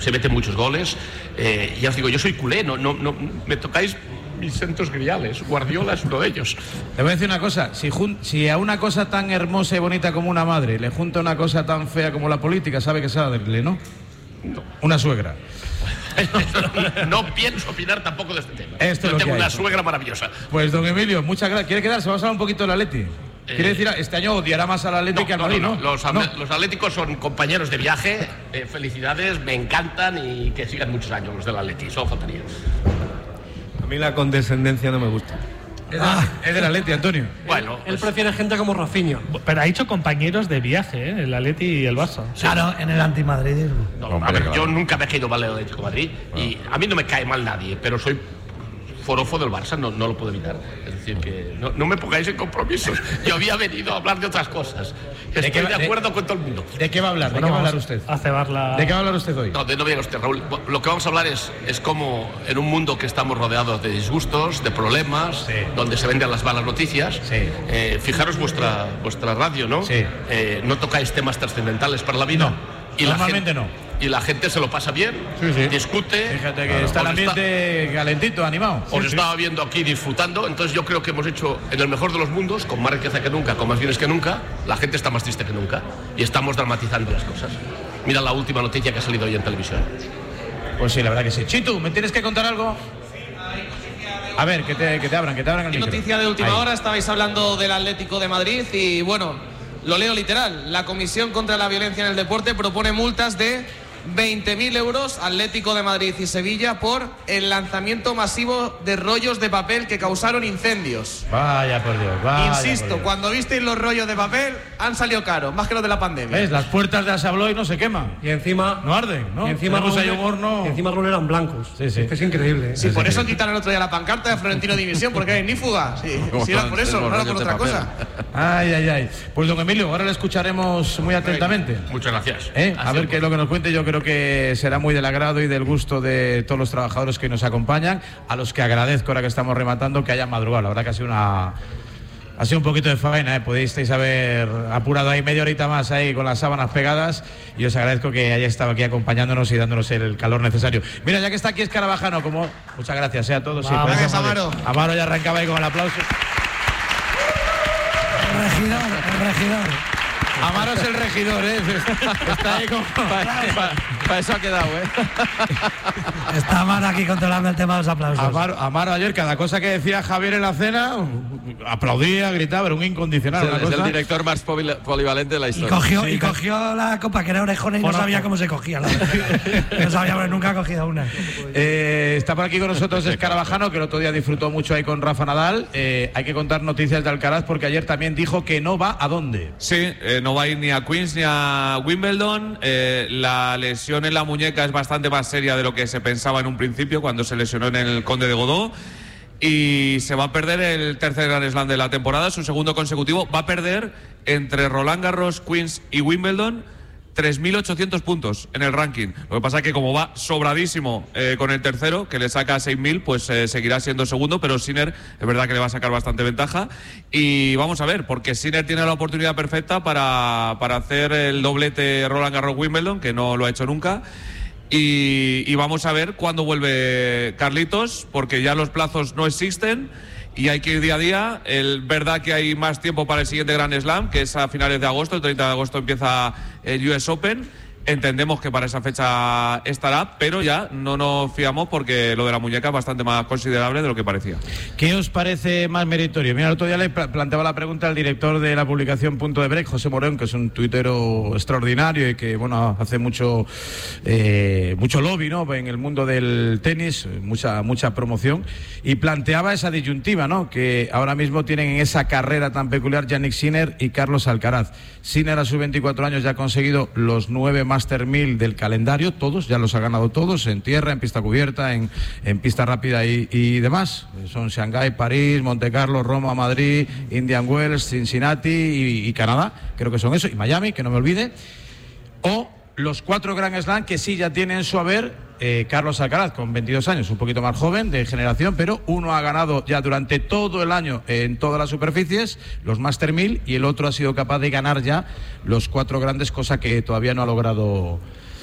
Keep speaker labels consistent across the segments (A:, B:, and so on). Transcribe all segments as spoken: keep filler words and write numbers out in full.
A: se meten muchos goles. Eh, ya os digo, yo soy culé, no, no, no me tocáis mis santos griales. Guardiola es uno de ellos.
B: Te voy a decir una cosa, si, jun- si a una cosa tan hermosa y bonita como una madre le junta una cosa tan fea como la política, sabe que sabe darle, ¿no?
A: No.
B: Una suegra.
A: No pienso opinar tampoco de este tema.
B: Esto es
A: Yo
B: lo
A: tengo
B: que
A: una
B: hay.
A: suegra maravillosa.
B: Pues don Emilio, muchas gracias. ¿Quiere quedarse? Vamos a hablar un poquito del Atleti. ¿Quiere decir, este año odiará más al Atleti
A: No,
B: que al
A: no,
B: Madrid,
A: no,
B: no?
A: no. Los,
B: No.
A: los atléticos son compañeros de viaje. Eh, felicidades, me encantan y que sigan muchos años los del Atleti. Solo faltaría.
C: A mí la condescendencia no me gusta.
B: Es, ah. es del Atleti, Antonio.
A: Bueno,
D: Él prefiere gente como Rafinha.
E: Pero ha dicho compañeros de viaje, ¿eh? El Atleti y el Barça.
F: Claro, en el antimadridismo.
A: No,
G: Hombre,
A: a ver,
G: claro.
A: yo nunca me he caído mal el Atlético de Madrid y a mí no me cae mal nadie, pero soy forofo del Barça, no, no lo puedo evitar. Es decir, que no, no me pongáis en compromisos. Yo había venido a hablar de otras cosas. Estoy
B: qué
A: de,
B: va- de-
A: acuerdo con todo el mundo.
B: ¿De qué va a hablar? ¿De
E: Bueno,
B: qué va a hablar
E: vamos
B: usted?
E: A cebar la...
B: ¿De qué va a hablar usted hoy?
A: No, de no viene usted, Raúl. Lo que vamos a hablar es, es cómo en un mundo que estamos rodeados de disgustos, de problemas,
B: Sí.
A: donde se venden las malas noticias,
B: Sí.
A: eh, fijaros vuestra, vuestra radio, ¿no?
B: Sí.
A: Eh, no tocáis temas trascendentales para la vida.
B: No,
A: y
B: normalmente
A: la gente,
B: no.
A: Y la gente se lo pasa bien,
B: Sí, sí.
A: discute.
B: Fíjate que
A: Claro.
B: está el
A: Os
B: ambiente calentito, animado.
A: Os
B: Sí, sí.
A: estaba viendo aquí disfrutando, entonces yo creo que hemos hecho en el mejor de los mundos, con más riqueza que nunca, con más bienes que nunca, la gente está más triste que nunca y estamos dramatizando las cosas. Mira la última noticia que ha salido hoy en televisión.
B: Pues sí, la verdad que sí. Chitu, ¿me tienes que contar algo? A ver, que te, que te abran, que te abran el
H: Y
B: micro.
H: noticia de última
B: Ahí.
H: hora, estabais hablando del Atlético de Madrid y bueno, lo leo literal. La Comisión contra la Violencia en el Deporte propone multas de veinte mil euros a Atlético de Madrid y Sevilla por el lanzamiento masivo de rollos de papel que causaron incendios.
B: Vaya por Dios, vaya por
H: Insisto,
B: Dios.
H: cuando visteis los rollos de papel han salido caros, más que los de la pandemia.
B: ¿Ves? Las puertas de Asabloy no se queman.
D: Y encima...
B: No arden, ¿no?
D: Y encima
B: Tenemos ahí
D: Raúl-
B: un horno.
D: y encima Raúl eran blancos.
B: Sí, sí.
D: Es que es increíble. ¿eh?
H: Sí, por eso quitaron el otro día la pancarta de Florentino División, porque hay nífuga. Sí, si era por eso, no era por otra cosa.
B: Ay, ay, ay. Pues don Emilio, ahora le escucharemos muy atentamente.
A: Muchas gracias.
B: ¿Eh? A
A: Así
B: ver
A: es.
B: qué es lo que nos cuente. Yo creo que será muy del agrado y del gusto de todos los trabajadores que nos acompañan, a los que agradezco ahora que estamos rematando que hayan madrugado. La verdad que ha sido una... Ha sido un poquito de faena, ¿eh? Podéis haber apurado ahí media horita más ahí con las sábanas pegadas y os agradezco que hayáis estado aquí acompañándonos y dándonos el calor necesario. Mira, ya que está aquí Escarabajano, como... Muchas gracias, ¿eh? A todos. Sí,
D: Vamos.
B: por eso,
H: Gracias,
B: madre.
H: Amaro.
B: Amaro ya arrancaba ahí con el aplauso.
F: El regidor, el regidor.
B: Amaro es el regidor, ¿eh? Está ahí como...
G: Para eso ha quedado, ¿eh?
F: Está Amaro aquí controlando el tema de los aplausos.
B: Amaro, Amaro ayer, cada cosa que decía Javier en la cena, aplaudía, gritaba, era un incondicional.
G: Es el,
B: una
G: es el
B: cosa...
G: director más poli- polivalente de la
F: Y
G: historia.
F: cogió,
B: Sí,
F: y
B: claro.
F: cogió la copa que era orejona y no
B: Bueno,
F: sabía cómo se cogía. La no sabía, porque nunca ha cogido una.
B: Eh, está por aquí con nosotros Escarabajano, que el otro día disfrutó mucho ahí con Rafa Nadal. Eh, hay que contar noticias de Alcaraz porque ayer también dijo que no va a dónde.
C: Sí, eh, no va a ir ni a Queens ni a Wimbledon. Eh, la lesión en la muñeca es bastante más seria de lo que se pensaba en un principio cuando se lesionó en el Conde de Godó. Y se va a perder el tercer Grand Slam de la temporada, su segundo consecutivo. Va a perder entre Roland Garros, Queens y Wimbledon tres mil ochocientos puntos en el ranking. Lo que pasa es que como va sobradísimo eh, con el tercero, que le saca seis mil, pues eh, seguirá siendo segundo, pero Sinner es verdad que le va a sacar bastante ventaja. Y vamos a ver, porque Sinner tiene la oportunidad perfecta para, para hacer el doblete Roland Garros Wimbledon, que no lo ha hecho nunca. Y, y vamos a ver cuándo vuelve Carlitos, porque ya los plazos no existen y hay que ir día a día. Es verdad que hay más tiempo para el siguiente Grand Slam, que es a finales de agosto. El treinta de agosto empieza el U S Open. Entendemos que para esa fecha estará, pero ya no nos fiamos porque lo de la muñeca es bastante más considerable de lo que parecía.
B: ¿Qué os parece más meritorio? Mira, el otro día le pla- planteaba la pregunta al director de la publicación Punto de Break, José Morón, que es un tuitero extraordinario y que, bueno, hace mucho eh, mucho lobby, ¿no?, en el mundo del tenis, mucha mucha promoción, y planteaba esa disyuntiva, ¿no?, que ahora mismo tienen en esa carrera tan peculiar Jannik Sinner y Carlos Alcaraz. Sinner a sus veinticuatro años ya ha conseguido los nueve Master mil del calendario, todos, ya los ha ganado todos, en tierra, en pista cubierta, en, en pista rápida y, y demás. Son Shanghái, París, Monte Carlo, Roma, Madrid, Indian Wells, Cincinnati y, y Canadá, creo que son eso, y Miami, que no me olvide. O los cuatro Grand Slam que sí ya tiene en su haber eh, Carlos Alcaraz, con veintidós años, un poquito más joven de generación, pero uno ha ganado ya durante todo el año en todas las superficies los Master mil y el otro ha sido capaz de ganar ya los cuatro grandes, cosa que todavía no ha logrado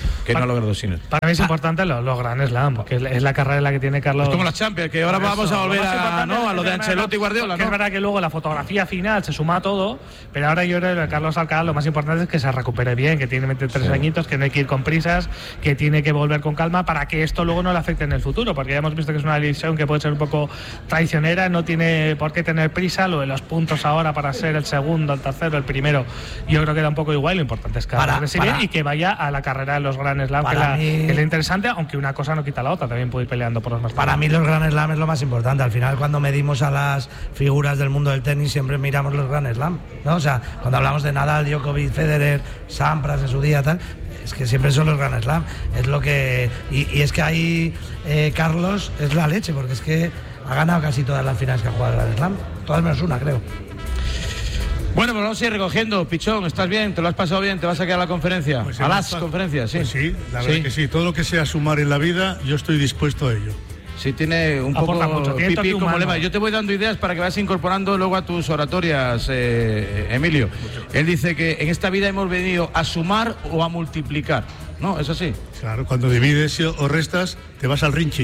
B: que
E: para,
B: no ha logrado Sinner.
E: Para mí es importante los, los Grand Slam, porque es, es la carrera en la que tiene Carlos.
B: Es como la Champions, que ahora
E: Por
B: vamos
E: eso,
B: a volver
E: lo más
B: a, ¿no? a lo de Ancelotti y Guardiola,
E: ¿no? Es verdad que luego la fotografía final se suma a todo, pero ahora yo creo que Carlos Alcaraz lo más importante es que se recupere bien, que tiene veintitrés sí. añitos, que no hay que ir con prisas, que tiene que volver con calma para que esto luego no le afecte en el futuro, porque ya hemos visto que es una lesión que puede ser un poco traicionera, no tiene por qué tener prisa, lo de los puntos ahora para ser el segundo, el tercero, el primero, yo creo que da un poco igual, lo importante es que para, para, y que vaya a la carrera de los Grand Slam, que, la, mí, que es la interesante, aunque una cosa no quita la otra, también puede ir peleando por los más.
F: Para mí los Grand Slam es lo más importante, al final cuando medimos a las figuras del mundo del tenis siempre miramos los Grand Slam, ¿no? O sea, cuando hablamos de Nadal, Djokovic, Federer, Sampras en su día, tal, es que siempre son los Grand Slam, es lo que y, y es que ahí eh, Carlos es la leche, porque es que ha ganado casi todas las finales que ha jugado el Grand Slam, todas menos una, creo.
B: Bueno, pues vamos a ir recogiendo. Pichón, ¿estás bien? ¿Te lo has pasado bien? ¿Te vas a quedar a la conferencia?
I: Pues
B: a las pasado. conferencias, sí.
I: Pues sí, la verdad
B: sí.
I: que sí. Todo lo que sea sumar en la vida, yo estoy dispuesto a ello.
B: Sí, tiene un
E: Aporta
B: poco
E: mucho, tiene
B: pipí como
E: humano.
B: lema. Yo te voy dando ideas para que vayas incorporando luego a tus oratorias, eh, Emilio. Mucho. Él dice que en esta vida hemos venido a sumar o a multiplicar. ¿No? ¿Es así?
I: Claro, cuando divides o restas, te vas al rinchi.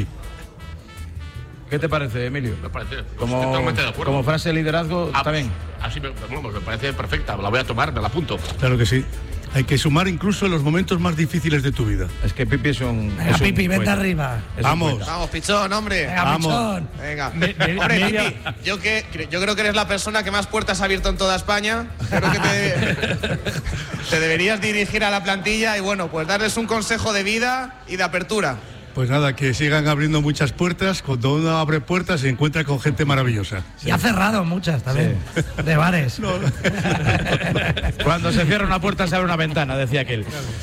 B: ¿Qué te parece, Emilio?
A: Me parece.
B: Como,
A: totalmente de acuerdo.
B: Como frase de liderazgo,
A: ah,
B: está bien.
A: Así me, bueno, me parece perfecta. La voy a tomar, me la apunto.
I: Claro que sí. Hay que sumar incluso en los momentos más difíciles de tu vida.
B: Es que Pipi es un.
F: Venga,
B: es un
F: Pipi, vente
B: poeta.
F: arriba.
B: Es
I: Vamos.
H: Vamos, Pichón, hombre.
F: Venga,
I: Vamos.
F: Pichón.
H: Venga.
E: Me- me-
H: Hombre,
E: media-
H: Pipi, yo, que, yo creo que eres la persona que más puertas ha abierto en toda España. Creo que te, te deberías dirigir a la plantilla y, bueno, pues darles un consejo de vida y de apertura.
I: Pues nada, que sigan abriendo muchas puertas. Cuando uno abre puertas se encuentra con gente maravillosa.
F: Y ha cerrado muchas también, sí. De bares.
I: No, no.
B: Cuando se cierra una puerta se abre una ventana, decía aquel.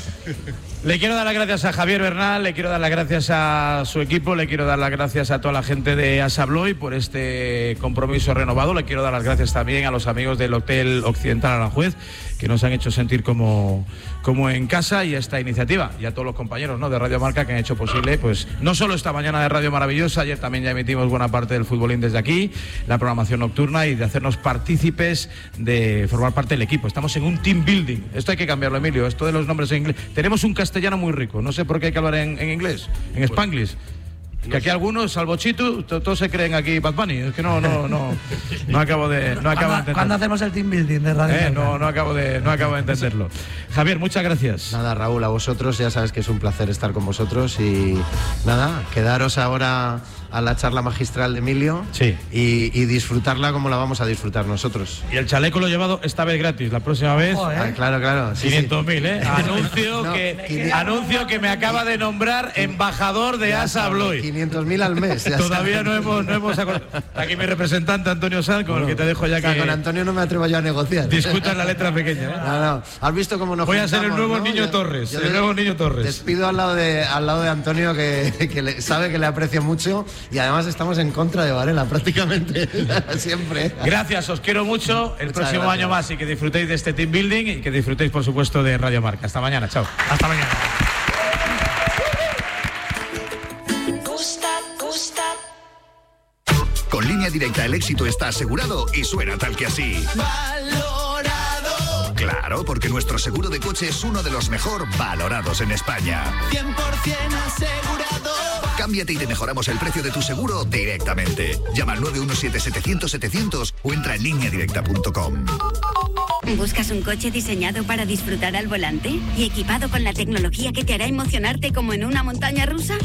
B: Le quiero dar las gracias a Javier Bernal, le quiero dar las gracias a su equipo, le quiero dar las gracias a toda la gente de Assa Abloy por este compromiso renovado. Le quiero dar las gracias también a los amigos del Hotel Occidental Aranjuez, que nos han hecho sentir como, como en casa, y a esta iniciativa, y a todos los compañeros, ¿no?, de Radio Marca, que han hecho posible, pues no solo esta mañana de Radio Maravillosa, ayer también ya emitimos buena parte del futbolín desde aquí, la programación nocturna, y de hacernos partícipes de formar parte del equipo. Estamos en un team building. Esto hay que cambiarlo, Emilio, esto de los nombres en inglés. Tenemos un castellano muy rico, no sé por qué hay que hablar en, en inglés, en Spanglish. Que aquí algunos, salvo Chito, to- todos se creen aquí Bad Bunny. Es que no, no, no, no acabo de, no acabo de
F: ¿Cuándo,
B: entender.
F: ¿Cuándo hacemos el team building de Radio
B: Eh,
F: Marca?
B: no, no acabo de, no acabo de entenderlo. Javier, muchas gracias.
J: Nada, Raúl, a vosotros, ya sabes que es un placer estar con vosotros y nada, quedaros ahora a la charla magistral de Emilio,
B: sí,
J: y, y disfrutarla como la vamos a disfrutar nosotros.
B: Y el chaleco lo he llevado esta vez gratis, la próxima vez
F: Ojo, ¿eh?
J: Ah, claro, claro. Sí,
B: quinientos mil, ¿eh?
J: Sí.
B: Anuncio,
J: No,
B: que,
J: quinientos
B: anuncio que me acaba de nombrar embajador de Assa Abloy.
J: quinientos mil al mes. ya
B: Todavía
J: sabes.
B: no hemos, no hemos acordado. Aquí mi representante Antonio Sanz, con el que te dejo ya
J: O sea,
B: que
J: con Antonio no me atrevo yo a negociar.
B: discutas la letra pequeña, ¿eh?
J: No, no. ¿Has visto cómo nos
B: Voy a ser el
J: juntamos,
B: nuevo
J: no?
B: Niño
J: Yo-
B: Torres,
J: yo
B: el
J: le-
B: nuevo Niño Torres.
J: Despido al lado de, al lado de Antonio, que, que le- sabe que le aprecio mucho, y además estamos en contra de Varela prácticamente siempre.
B: Gracias, os quiero mucho. El
J: Muchas
B: próximo
J: gracias.
B: año más, y que disfrutéis de este team building y que disfrutéis, por supuesto, de Radio Marca. Hasta mañana, chao.
E: Hasta mañana.
K: Gusta, gusta.
L: Con Línea Directa el éxito está asegurado y suena tal que así.
K: Valorado.
L: Claro, porque nuestro seguro de coche es uno de los mejor valorados en España.
K: cien por ciento asegurado.
L: Cámbiate y te mejoramos el precio de tu seguro directamente. Llama al nueve uno siete setecientos setecientos o entra en línea directa punto com.
M: ¿Buscas un coche diseñado para disfrutar al volante y equipado con la tecnología que te hará emocionarte como en una montaña rusa?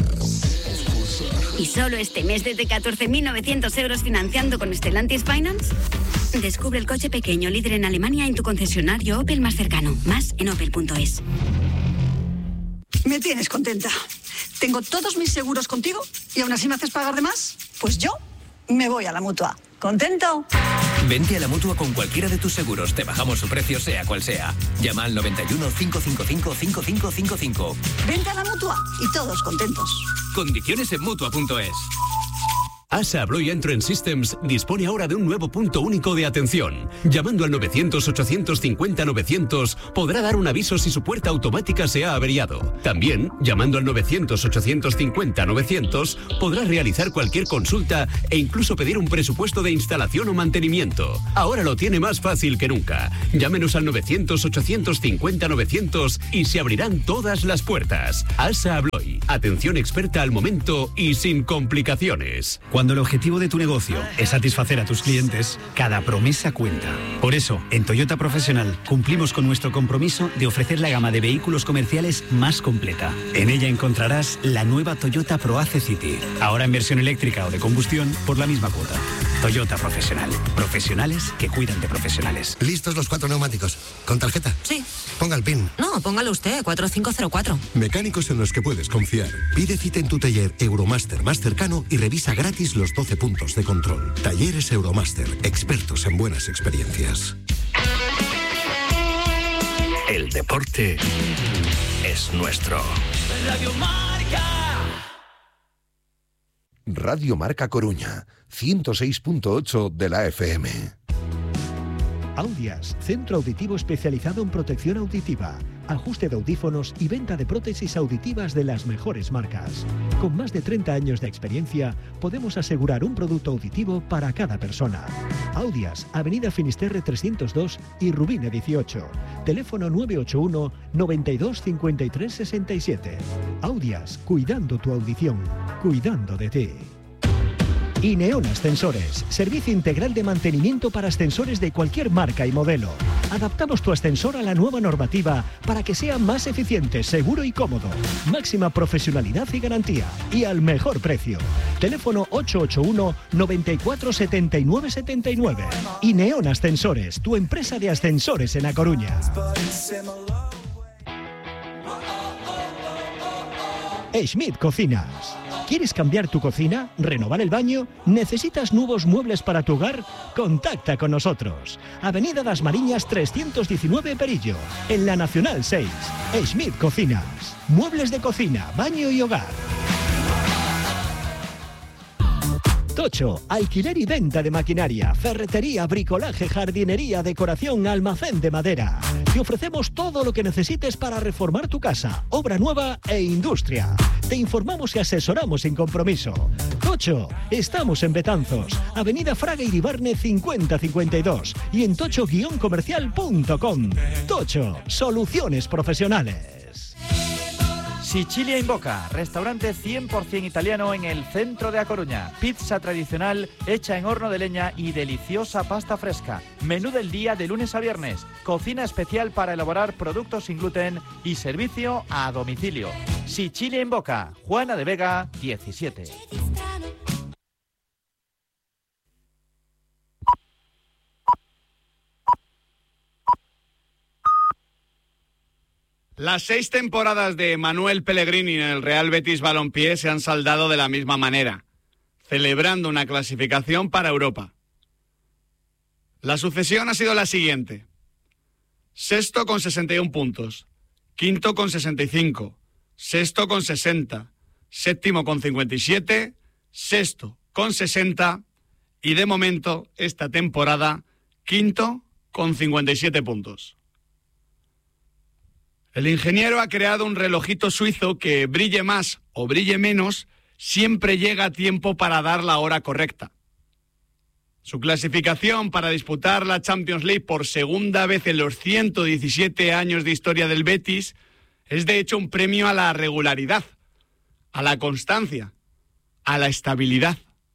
M: ¿Y solo este mes desde catorce mil novecientos euros financiando con Stellantis Finance? Descubre el coche pequeño líder en Alemania en tu concesionario Opel más cercano. Más en opel punto es.
N: Me tienes contenta. Tengo todos mis seguros contigo y aún así me haces pagar de más. Pues yo me voy a la Mutua. ¿Contento?
O: Vente a la Mutua con cualquiera de tus seguros. Te bajamos su precio, sea cual sea. Llama al noventa y uno, cinco cinco cinco, cinco cinco cinco cinco.
N: Vente a la Mutua y todos contentos.
O: Condiciones en Mutua punto es.
P: ASA Abloy Entrance Systems dispone ahora de un nuevo punto único de atención. Llamando al novecientos ochocientos cincuenta novecientos podrá dar un aviso si su puerta automática se ha averiado. También, llamando al novecientos ochocientos cincuenta novecientos podrá realizar cualquier consulta e incluso pedir un presupuesto de instalación o mantenimiento. Ahora lo tiene más fácil que nunca. Llámenos al novecientos ochocientos cincuenta novecientos y se abrirán todas las puertas. ASA Abloy, atención experta al momento y sin complicaciones.
Q: Cuando el objetivo de tu negocio es satisfacer a tus clientes, cada promesa cuenta. Por eso, en Toyota Profesional cumplimos con nuestro compromiso de ofrecer la gama de vehículos comerciales más completa. En ella encontrarás la nueva Toyota ProAce City, ahora en versión eléctrica o de combustión por la misma cuota. Toyota Profesional. Profesionales que cuidan de profesionales.
R: ¿Listos los cuatro neumáticos? ¿Con tarjeta?
S: Sí.
R: Ponga el PIN.
S: No, póngalo usted, cuatro cinco cero cuatro.
R: Mecánicos en los que puedes confiar. Pide cita en tu taller Euromaster más cercano y revisa gratis los doce puntos de control. Talleres Euromaster, expertos en buenas experiencias.
L: El deporte es nuestro.
K: Radio Marca.
T: Radio Marca Coruña, ciento seis punto ocho de la F M.
U: Audias, centro auditivo especializado en protección auditiva, ajuste de audífonos y venta de prótesis auditivas de las mejores marcas. Con más de treinta años de experiencia, podemos asegurar un producto auditivo para cada persona. Audias, Avenida Finisterre trescientos dos y Rubina dieciocho. Teléfono nueve ocho uno, noventa y dos, cincuenta y tres, sesenta y siete. Audias, cuidando tu audición, cuidando de ti. Ineon Ascensores, servicio integral de mantenimiento para ascensores de cualquier marca y modelo. Adaptamos tu ascensor a la nueva normativa para que sea más eficiente, seguro y cómodo. Máxima profesionalidad y garantía. Y al mejor precio. Teléfono ocho ocho uno, noventa y cuatro, setenta y nueve, setenta y nueve. Ineon Ascensores, tu empresa de ascensores en A Coruña. Schmidt Cocinas. ¿Quieres cambiar tu cocina? ¿Renovar el baño? ¿Necesitas nuevos muebles para tu hogar? Contacta con nosotros. Avenida Das Mariñas trescientos diecinueve Perillo, en la Nacional seis. Schmidt Cocinas. Muebles de cocina, baño y hogar. Tocho, alquiler y venta de maquinaria, ferretería, bricolaje, jardinería, decoración, almacén de madera. Te ofrecemos todo lo que necesites para reformar tu casa, obra nueva e industria. Te informamos y asesoramos sin compromiso. Tocho, estamos en Betanzos, Avenida Fraga Iribarne cincuenta cincuenta y dos y en tocho guion comercial punto com. Tocho, soluciones profesionales.
V: Sicilia in Boca, restaurante cien por ciento italiano en el centro de A Coruña. Pizza tradicional hecha en horno de leña y deliciosa pasta fresca. Menú del día de lunes a viernes. Cocina especial para elaborar productos sin gluten y servicio a domicilio. Sicilia in Boca, Juana de Vega, diecisiete.
C: Las seis temporadas de Manuel Pellegrini en el Real Betis Balompié se han saldado de la misma manera, celebrando una clasificación para Europa. La sucesión ha sido la siguiente: sexto con sesenta y uno puntos, quinto con sesenta y cinco, sexto con sesenta, séptimo con cincuenta y siete, sexto con sesenta y de momento, esta temporada, quinto con cincuenta y siete puntos. El ingeniero ha creado un relojito suizo que, brille más o brille menos, siempre llega a tiempo para dar la hora correcta. Su clasificación para disputar la Champions League por segunda vez en los ciento diecisiete años de historia del Betis es de hecho un premio a la regularidad, a la constancia, a la estabilidad.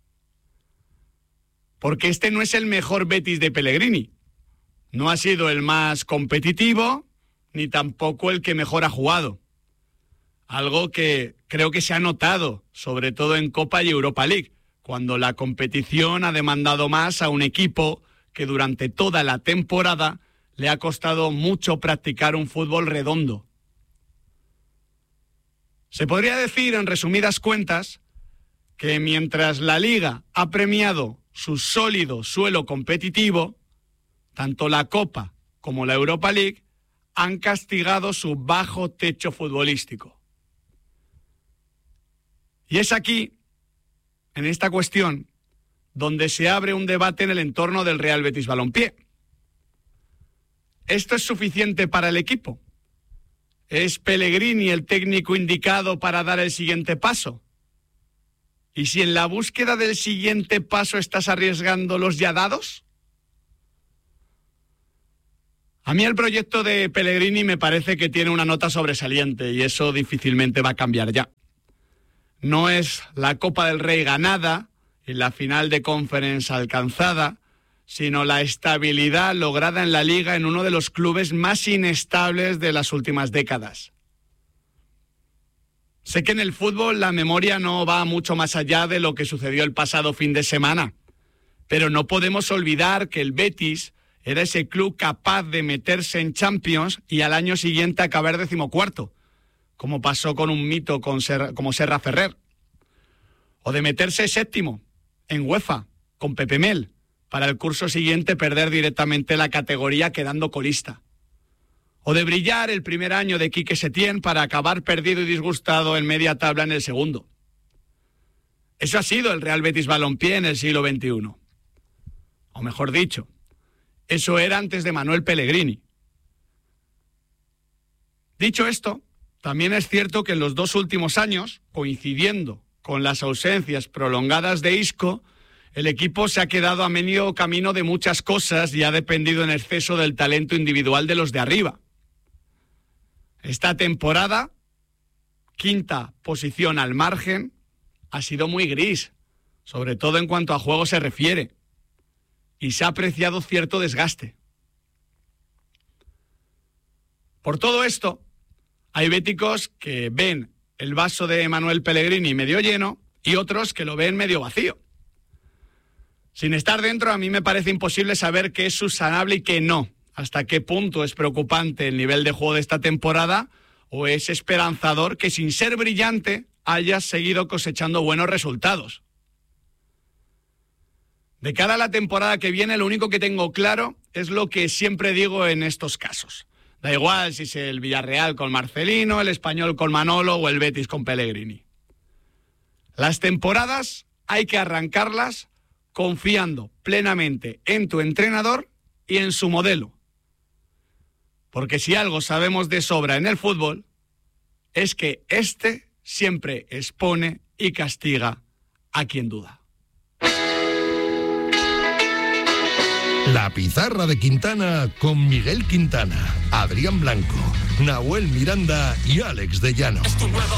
C: Porque este no es el mejor Betis de Pellegrini. No ha sido el más competitivo, ni tampoco el que mejor ha jugado. Algo que creo que se ha notado, sobre todo en Copa y Europa League, cuando la competición ha demandado más a un equipo que durante toda la temporada le ha costado mucho practicar un fútbol redondo. Se podría decir, en resumidas cuentas, que mientras la Liga ha premiado su sólido suelo competitivo, tanto la Copa como la Europa League han castigado su bajo techo futbolístico. Y es aquí,
D: en esta cuestión donde se abre un debate en el entorno del Real Betis Balompié. ¿Esto es suficiente para el equipo? ¿Es Pellegrini el técnico indicado para dar el siguiente paso? ¿Y si en la búsqueda del siguiente paso estás arriesgando los ya dados? A mí el proyecto de Pellegrini me parece que tiene una nota sobresaliente y eso difícilmente va a cambiar ya. No es la Copa del Rey ganada y la final de Conference alcanzada, sino la estabilidad lograda en la Liga en uno de los clubes más inestables de las últimas décadas. Sé que en el fútbol la memoria no va mucho más allá de lo que sucedió el pasado fin de semana, pero no podemos olvidar que el Betis era ese club capaz de meterse en Champions y al año siguiente acabar decimocuarto, como pasó con un mito con Ser- como Serra Ferrer. O de meterse séptimo en UEFA con Pepe Mel, para el curso siguiente perder directamente la categoría quedando colista. O de brillar el primer año de Quique Setién para acabar perdido y disgustado en media tabla en el segundo. Eso ha sido el Real Betis Balompié en el siglo veintiuno. O mejor dicho, eso era antes de Manuel Pellegrini. Dicho esto, también es cierto que en los dos últimos años, coincidiendo con las ausencias prolongadas de Isco, el equipo se ha quedado a medio camino de muchas cosas y ha dependido en exceso del talento individual de los de arriba. Esta temporada, quinta posición al margen, ha sido muy gris, sobre todo en cuanto a juego se refiere, y se ha apreciado cierto desgaste. Por todo esto, hay béticos que ven el vaso de Manuel Pellegrini medio lleno y otros que lo ven medio vacío. Sin estar dentro, a mí me parece imposible saber qué es subsanable y qué no, hasta qué punto es preocupante el nivel de juego de esta temporada o es esperanzador que sin ser brillante haya seguido cosechando buenos resultados. De cara a la temporada que viene, lo único que tengo claro es lo que siempre digo en estos casos. Da igual si es el Villarreal con Marcelino, el Español con Manolo o el Betis con Pellegrini. Las temporadas hay que arrancarlas confiando plenamente en tu entrenador y en su modelo. Porque si algo sabemos de sobra en el fútbol, es que este siempre expone y castiga a quien duda.
R: La pizarra de Quintana con Miguel Quintana, Adrián Blanco, Nahuel Miranda y Alex de Llano.